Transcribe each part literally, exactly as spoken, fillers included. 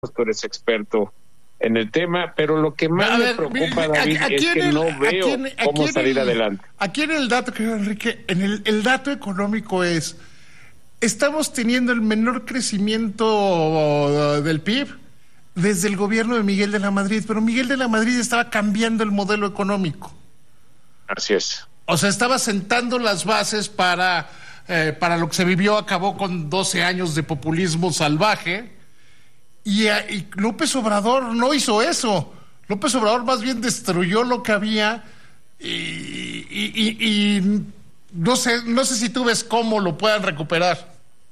tú eres experto en el tema, pero lo que más ver, me preocupa, David, aquí es que el, no veo aquí en, aquí cómo salir el, adelante. Aquí en el dato, querido Enrique, en el, el dato económico es, estamos teniendo el menor crecimiento del P I B desde el gobierno de Miguel de la Madrid, pero Miguel de la Madrid estaba cambiando el modelo económico. Así es. O sea, estaba sentando las bases para, eh, para lo que se vivió, acabó con doce años de populismo salvaje, y, y López Obrador no hizo eso. López Obrador más bien destruyó lo que había y, y, y, y no sé, no sé si tú ves cómo lo puedan recuperar.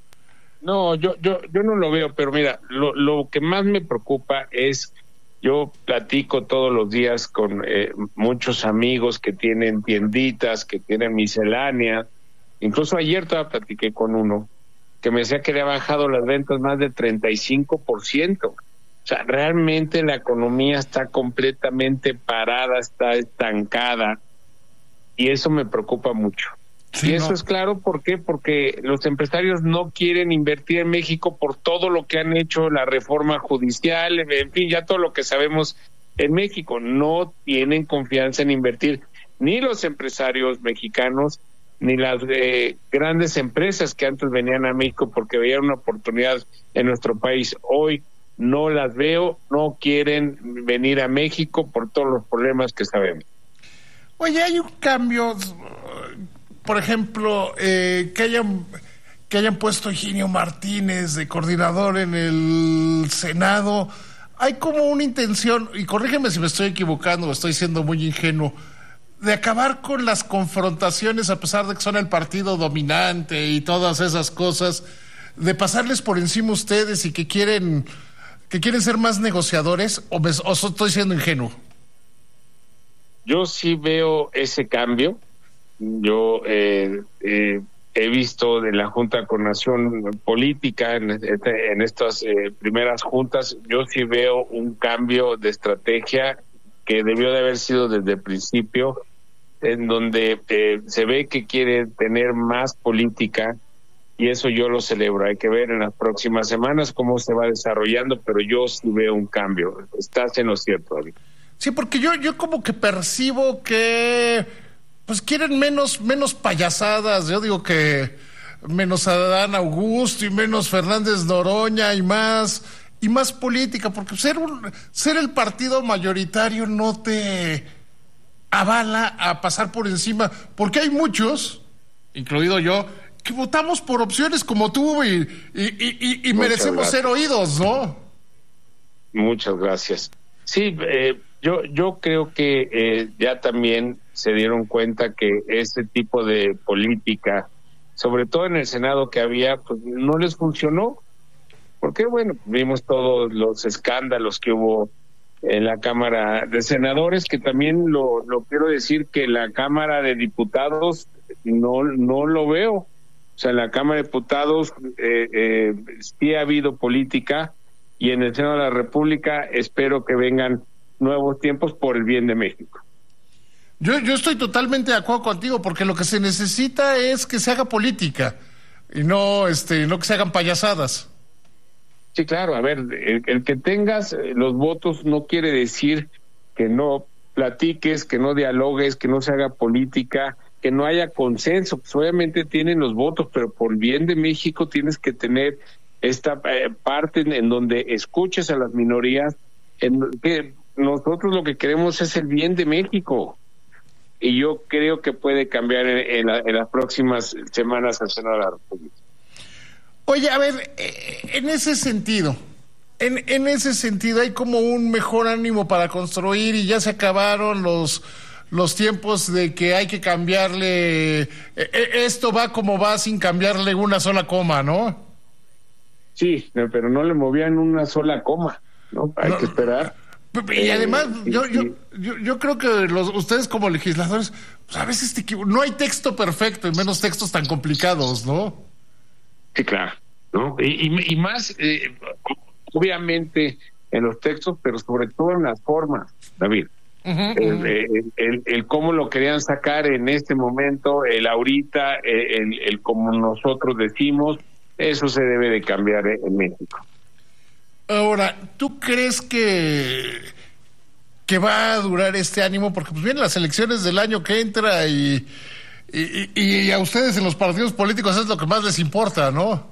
No, yo, yo, yo no lo veo, pero mira, lo, lo que más me preocupa es, yo platico todos los días con eh, muchos amigos que tienen tienditas, que tienen miscelánea. Incluso ayer todavía platiqué con uno que me decía que le ha bajado las ventas más de treinta y cinco por ciento. O sea, realmente la economía está completamente parada, está estancada, y eso me preocupa mucho. Sí, y eso no. es claro, ¿por qué? Porque los empresarios no quieren invertir en México por todo lo que han hecho, la reforma judicial, en fin, ya todo lo que sabemos en México. No tienen confianza en invertir ni los empresarios mexicanos, ni las eh, grandes empresas que antes venían a México porque veían una oportunidad en nuestro país. Hoy no las veo, no quieren venir a México por todos los problemas que sabemos. Oye, hay un cambio, por ejemplo, eh, que hayan que hayan puesto a Higinio Martínez de coordinador en el Senado. Hay como una intención, y corrígeme si me estoy equivocando o estoy siendo muy ingenuo, de acabar con las confrontaciones, a pesar de que son el partido dominante y todas esas cosas, de pasarles por encima a ustedes y que quieren que quieren ser más negociadores, o, me, o estoy siendo ingenuo. Yo sí veo ese cambio. Yo eh, eh, he visto de la Junta de Coordinación Política en, este, en estas eh, primeras juntas, yo sí veo un cambio de estrategia que debió de haber sido desde el principio, en donde eh, se ve que quiere tener más política, y eso yo lo celebro. Hay que ver en las próximas semanas cómo se va desarrollando, pero yo sí veo un cambio. Estás en lo cierto, David. Sí, porque yo yo como que percibo que pues quieren menos menos payasadas. Yo digo que menos Adán Augusto y menos Fernández Noroña y más y más política, porque ser un, ser el partido mayoritario no te avala a pasar por encima, porque hay muchos, incluido yo, que votamos por opciones como tú y, y, y, y merecemos gracias. Ser oídos, ¿no? Muchas gracias. Sí, eh, yo yo creo que eh, ya también se dieron cuenta que este tipo de política, sobre todo en el Senado que había, pues no les funcionó, porque bueno, vimos todos los escándalos que hubo en la Cámara de Senadores, que también lo, lo quiero decir que la Cámara de Diputados no, no lo veo. O sea, en la Cámara de Diputados eh, eh, sí ha habido política, y en el Senado de la República espero que vengan nuevos tiempos por el bien de México. Yo, yo estoy totalmente de acuerdo contigo, porque lo que se necesita es que se haga política y no, este, no que se hagan payasadas. Sí, claro, a ver, el, el que tengas los votos no quiere decir que no platiques, que no dialogues, que no se haga política, que no haya consenso. Pues obviamente tienen los votos, pero por el bien de México tienes que tener esta eh, parte en, en donde escuches a las minorías, en que nosotros lo que queremos es el bien de México, y yo creo que puede cambiar en, en, la, en las próximas semanas al Senado de la República. Oye, a ver, en ese sentido, en, en ese sentido hay como un mejor ánimo para construir, y ya se acabaron los los tiempos de que hay que cambiarle, esto va como va sin cambiarle una sola coma, ¿no? Sí, pero no le movían una sola coma, ¿no? Hay no, que esperar. Y además, eh, yo, sí, yo, yo yo creo que los, ustedes como legisladores, pues a veces te equivo- no hay texto perfecto, y menos textos tan complicados, ¿no? Sí, claro, ¿no? Y, y, y más, eh, obviamente, en los textos, pero sobre todo en las formas, David. Uh-huh, el, uh-huh. El, el, el cómo lo querían sacar en este momento, el ahorita, el, el como nosotros decimos, eso se debe de cambiar en México. Ahora, ¿tú crees que, que va a durar este ánimo? Porque pues vienen las elecciones del año que entra y, y, y a ustedes en los partidos políticos es lo que más les importa, ¿no?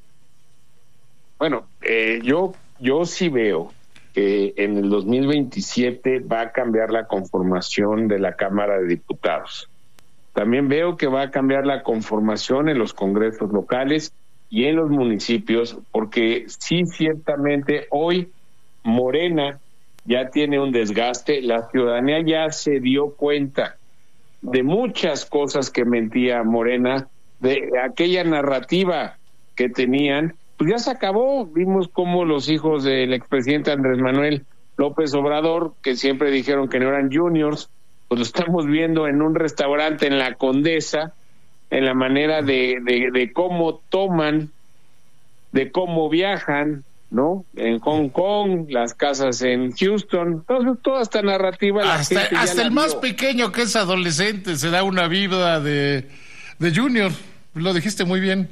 Bueno, eh, yo, yo sí veo que en el dos mil veintisiete va a cambiar la conformación de la Cámara de Diputados. También veo que va a cambiar la conformación en los congresos locales y en los municipios, porque sí, ciertamente hoy Morena ya tiene un desgaste, la ciudadanía ya se dio cuenta de muchas cosas que mentía Morena, de aquella narrativa que tenían, pues ya se acabó. Vimos cómo los hijos del expresidente Andrés Manuel López Obrador, que siempre dijeron que no eran juniors, pues lo estamos viendo en un restaurante en la Condesa, en la manera de, de, de cómo toman, de cómo viajan, ¿no? En Hong Kong, las casas en Houston, entonces toda esta narrativa la hasta, gente hasta ya el la más vio. pequeño que es adolescente se da una vida de, de junior, lo dijiste muy bien.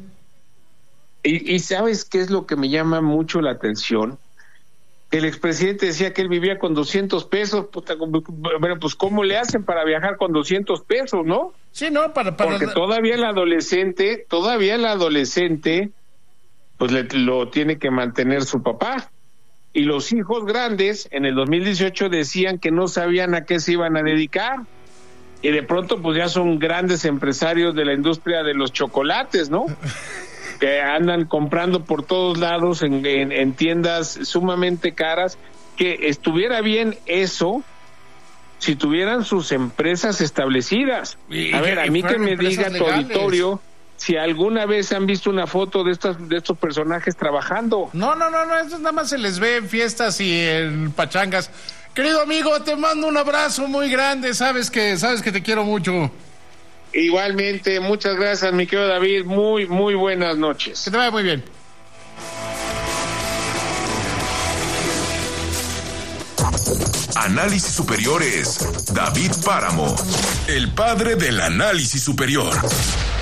Y, y ¿sabes qué es lo que me llama mucho la atención? El expresidente decía que él vivía con doscientos pesos, puta, bueno, pues ¿cómo le hacen para viajar con doscientos pesos, no? Sí, no, para... para... Porque todavía el adolescente, todavía el adolescente, pues le, lo tiene que mantener su papá. Y los hijos grandes, en el dos mil dieciocho decían que no sabían a qué se iban a dedicar. Y de pronto, pues ya son grandes empresarios de la industria de los chocolates, ¿no? Que andan comprando por todos lados en, en, en tiendas sumamente caras. Que estuviera bien eso si tuvieran sus empresas establecidas. Y, a ver, a mí que me diga tu legales. auditorio si alguna vez han visto una foto de estas de estos personajes trabajando. No, no, no, no, eso nada más se les ve en fiestas y en pachangas. Querido amigo, te mando un abrazo muy grande, sabes que sabes que te quiero mucho. Igualmente, muchas gracias, mi querido David, muy, muy buenas noches. Que te vaya muy bien. Análisis Superior es David Páramo, el padre del análisis superior.